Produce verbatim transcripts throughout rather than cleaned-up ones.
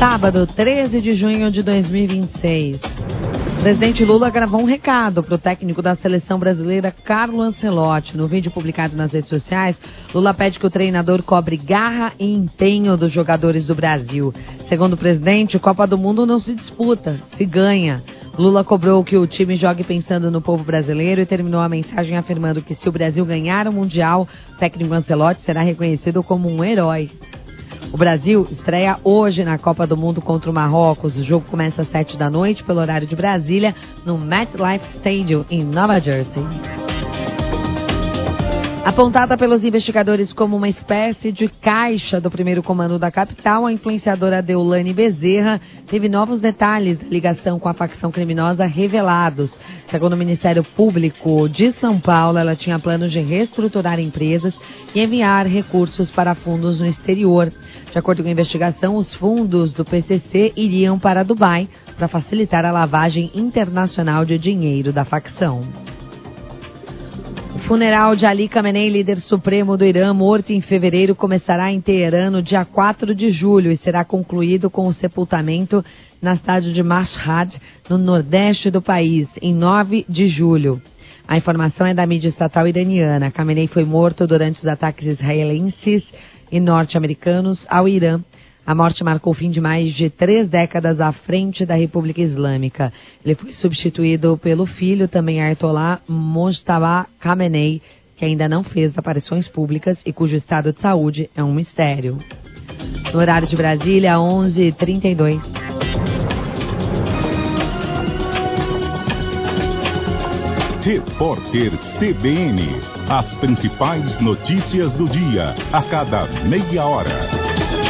Sábado, treze de junho de dois mil e vinte e seis. O presidente Lula gravou um recado para o técnico da seleção brasileira, Carlo Ancelotti. No vídeo publicado nas redes sociais, Lula pede que o treinador cobre garra e empenho dos jogadores do Brasil. Segundo o presidente, Copa do Mundo não se disputa, se ganha. Lula cobrou que o time jogue pensando no povo brasileiro e terminou a mensagem afirmando que se o Brasil ganhar o Mundial, o técnico Ancelotti será reconhecido como um herói. O Brasil estreia hoje na Copa do Mundo contra o Marrocos. O jogo começa às sete da noite, pelo horário de Brasília, no MetLife Stadium, em Nova Jersey. Apontada pelos investigadores como uma espécie de caixa do primeiro comando da capital, a influenciadora Deolane Bezerra teve novos detalhes de ligação com a facção criminosa revelados. Segundo o Ministério Público de São Paulo, ela tinha planos de reestruturar empresas e enviar recursos para fundos no exterior. De acordo com a investigação, os fundos do P C C iriam para Dubai para facilitar a lavagem internacional de dinheiro da facção. O funeral de Ali Khamenei, líder supremo do Irã, morto em fevereiro, começará em Teherã no dia quatro de julho e será concluído com o sepultamento na cidade de Mashhad, no nordeste do país, em nove de julho. A informação é da mídia estatal iraniana. Khamenei foi morto durante os ataques israelenses e norte-americanos ao Irã. A morte marcou o fim de mais de três décadas à frente da República Islâmica. Ele foi substituído pelo filho, também Ayatollah Mojtaba Khamenei, que ainda não fez aparições públicas e cujo estado de saúde é um mistério. No horário de Brasília, onze e trinta e dois. Repórter C B N. As principais notícias do dia, a cada meia hora.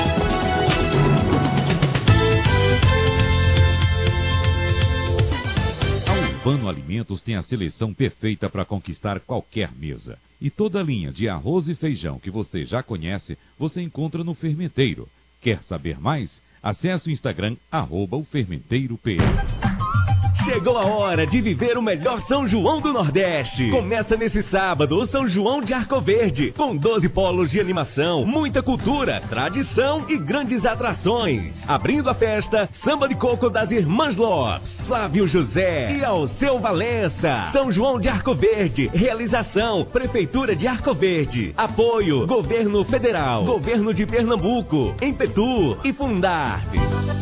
Vano Alimentos tem a seleção perfeita para conquistar qualquer mesa. E toda a linha de arroz e feijão que você já conhece, você encontra no Fermenteiro. Quer saber mais? Acesse o Instagram, arroba o Fermenteiro P. Chegou a hora de viver o melhor São João do Nordeste. Começa nesse sábado o São João de Arco Verde, com doze polos de animação, muita cultura, tradição e grandes atrações. Abrindo a festa, Samba de Coco das Irmãs Lopes, Flávio José e Alceu Valença. São João de Arco Verde, realização, Prefeitura de Arco Verde. Apoio, Governo Federal, Governo de Pernambuco, Empetur e Fundarp.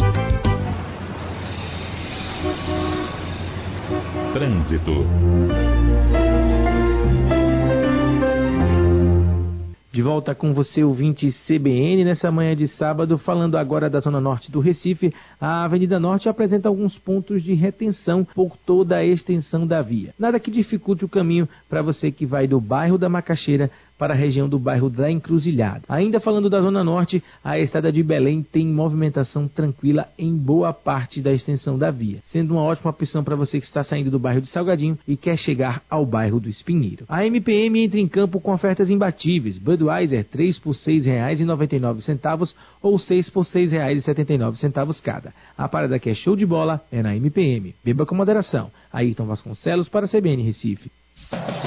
Trânsito. De volta com você, ouvinte C B N, nessa manhã de sábado, falando agora da zona norte do Recife. A Avenida Norte apresenta alguns pontos de retenção por toda a extensão da via. Nada que dificulte o caminho para você que vai do bairro da Macaxeira para a região do bairro da Encruzilhada. Ainda falando da zona norte, a estrada de Belém tem movimentação tranquila em boa parte da extensão da via, sendo uma ótima opção para você que está saindo do bairro de Salgadinho e quer chegar ao bairro do Espinheiro. A M P M entra em campo com ofertas imbatíveis. Budweiser três por seis reais e noventa e nove centavos ou seis por seis reais e setenta e nove centavos cada. A parada que é show de bola é na M P M. Beba com moderação. Ayrton Vasconcelos para a C B N Recife.